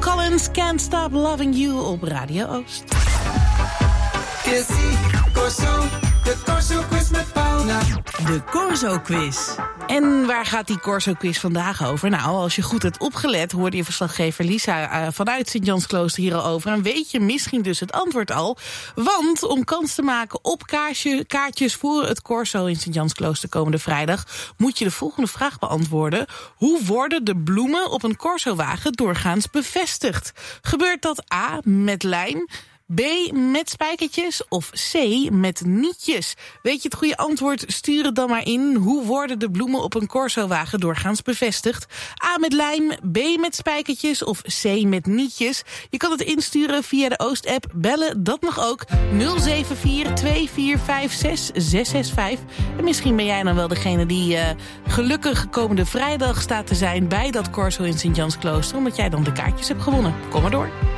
Collins, Can't Stop Loving You op Radio Oost. De Corso-quiz met Paula. De Corso-quiz. En waar gaat die Corso-quiz vandaag over? Nou, als je goed hebt opgelet, hoorde je verslaggever Lisa vanuit Sint-Jansklooster hier al over. En weet je misschien dus het antwoord al. Want om kans te maken op kaartjes voor het Corso in Sint-Jansklooster komende vrijdag, moet je de volgende vraag beantwoorden. Hoe worden de bloemen op een Corso-wagen doorgaans bevestigd? Gebeurt dat A, met lijm, B, met spijkertjes of C, met nietjes? Weet je het goede antwoord? Stuur het dan maar in. Hoe worden de bloemen op een Corso-wagen doorgaans bevestigd? A, met lijm, B, met spijkertjes of C, met nietjes? Je kan het insturen via de Oost-app. Bellen, dat mag ook. 074-2456-665. En misschien ben jij dan wel degene die gelukkig komende vrijdag staat te zijn bij dat Corso in Sint-Jansklooster, omdat jij dan de kaartjes hebt gewonnen. Kom maar door.